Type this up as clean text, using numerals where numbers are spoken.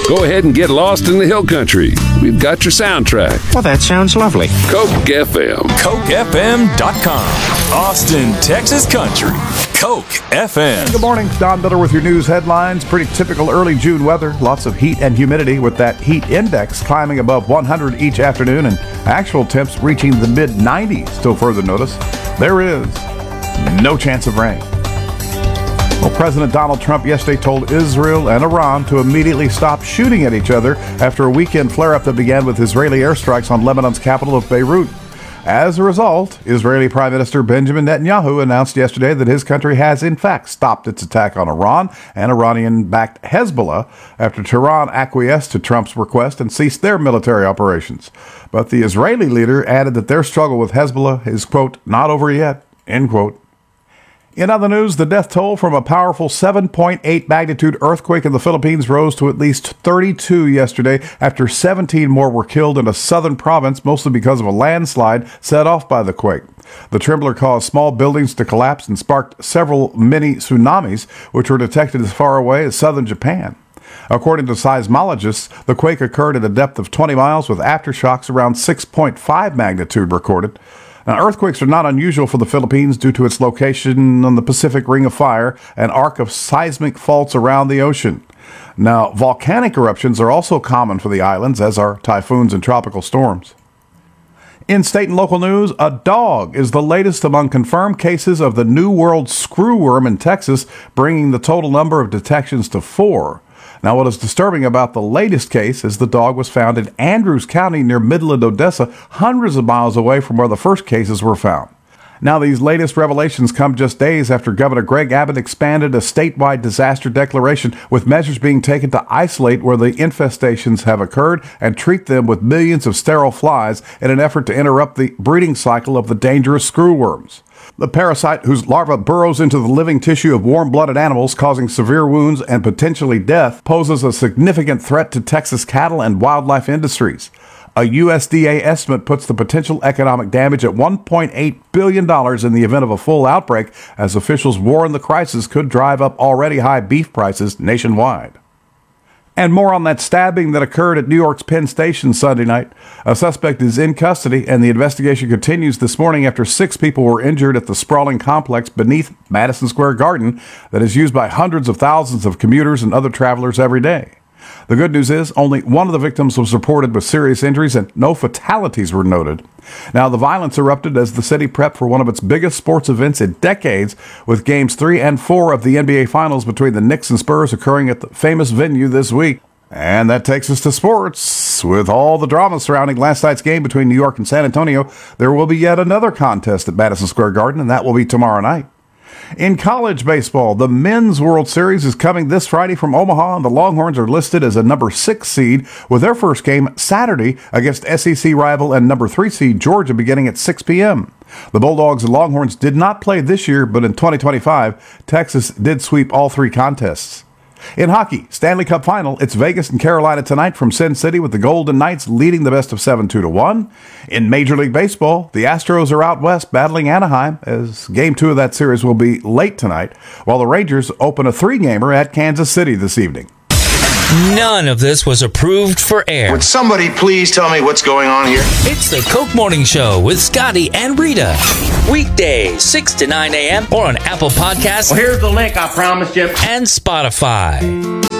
Go ahead and get lost in the hill country. We've got your soundtrack. Well, that sounds lovely. Coke FM. CokeFM.com. Austin, Texas Country. Coke FM. Good morning. Don Miller with your news headlines. Pretty typical early June weather. Lots of heat and humidity with that heat index climbing above 100 each afternoon and actual temps reaching the mid-90s. Still further notice, there is no chance of rain. Well, President Donald Trump yesterday told Israel and Iran to immediately stop shooting at each other after a weekend flare-up that began with Israeli airstrikes on Lebanon's capital of Beirut. As a result, Israeli Prime Minister Benjamin Netanyahu announced yesterday that his country has in fact stopped its attack on Iran and Iranian-backed Hezbollah after Tehran acquiesced to Trump's request and ceased their military operations. But the Israeli leader added that their struggle with Hezbollah is, quote, not over yet, end quote. In other news, the death toll from a powerful 7.8 magnitude earthquake in the Philippines rose to at least 32 yesterday after 17 more were killed in a southern province, mostly because of a landslide set off by the quake. The trembler caused small buildings to collapse and sparked several mini tsunamis, which were detected as far away as southern Japan. According to seismologists, the quake occurred at a depth of 20 miles with aftershocks around 6.5 magnitude recorded. Now, earthquakes are not unusual for the Philippines due to its location on the Pacific Ring of Fire, an arc of seismic faults around the ocean. Now, volcanic eruptions are also common for the islands, as are typhoons and tropical storms. In state and local news, a dog is the latest among confirmed cases of the New World screwworm in Texas, bringing the total number of detections to 4. Now, what is disturbing about the latest case is the dog was found in Andrews County near Midland, Odessa, hundreds of miles away from where the first cases were found. Now, these latest revelations come just days after Governor Greg Abbott expanded a statewide disaster declaration, with measures being taken to isolate where the infestations have occurred and treat them with millions of sterile flies in an effort to interrupt the breeding cycle of the dangerous screwworms. The parasite, whose larva burrows into the living tissue of warm-blooded animals, causing severe wounds and potentially death, poses a significant threat to Texas cattle and wildlife industries. A USDA estimate puts the potential economic damage at $1.8 billion in the event of a full outbreak, as officials warn the crisis could drive up already high beef prices nationwide. And more on that stabbing that occurred at New York's Penn Station Sunday night. A suspect is in custody, and the investigation continues this morning after 6 people were injured at the sprawling complex beneath Madison Square Garden that is used by hundreds of thousands of commuters and other travelers every day. The good news is only one of the victims was reported with serious injuries and no fatalities were noted. Now, the violence erupted as the city prepped for one of its biggest sports events in decades, with Games 3 and 4 of the NBA Finals between the Knicks and Spurs occurring at the famous venue this week. And that takes us to sports. With all the drama surrounding last night's game between New York and San Antonio, there will be yet another contest at Madison Square Garden, and that will be tomorrow night. In college baseball, the Men's World Series is coming this Friday from Omaha, and the Longhorns are listed as a number 6 seed with their first game Saturday against SEC rival and number 3 seed Georgia beginning at 6 p.m. The Bulldogs and Longhorns did not play this year, but in 2025, Texas did sweep all 3 contests. In hockey, Stanley Cup Final, it's Vegas and Carolina tonight from Sin City, with the Golden Knights leading the best of 7 2-1. In Major League Baseball, the Astros are out west battling Anaheim, as Game 2 of that series will be late tonight, while the Rangers open a 3-gamer at Kansas City this evening. None of this was approved for air. Would somebody please tell me what's going on here? It's the Coke Morning Show with Scotty and Rita. Weekdays, 6 to 9 a.m. or on Apple Podcasts. Well, here's the link I promised you. And Spotify.